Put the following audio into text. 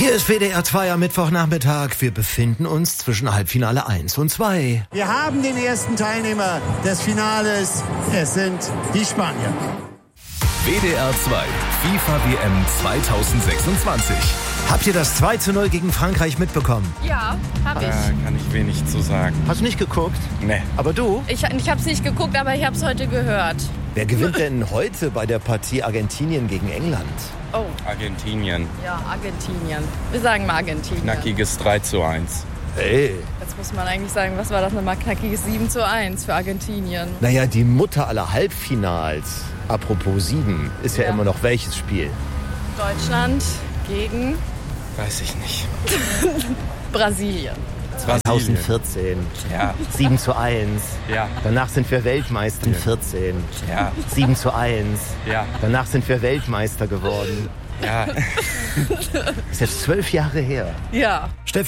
Hier ist WDR 2 am Mittwochnachmittag. Wir befinden uns zwischen Halbfinale 1 und 2. Wir haben den ersten Teilnehmer des Finales. Es sind die Spanier. WDR 2 FIFA WM 2026. Habt ihr das 2:0 gegen Frankreich mitbekommen? Ja, hab ich. Kann ich wenig zu sagen. Hast du nicht geguckt? Nee. Aber du? Ich hab's nicht geguckt, aber ich hab's heute gehört. Wer gewinnt denn heute bei der Partie Argentinien gegen England? Oh, Argentinien. ja, Argentinien. Wir sagen mal Argentinien. Knackiges 3:1. Hey. Jetzt muss man eigentlich sagen, was war das nochmal? Knackiges 7:1 für Argentinien. Naja, die Mutter aller Halbfinals. Apropos 7, ist ja immer noch welches Spiel? Deutschland gegen Weiß ich nicht. Brasilien. 2014. Ja. 7:1. Ja. Danach sind wir Weltmeister in 14. Ja. 7:1. Ja. Danach sind wir Weltmeister geworden. Ja. Ist jetzt 12 Jahre her. Ja.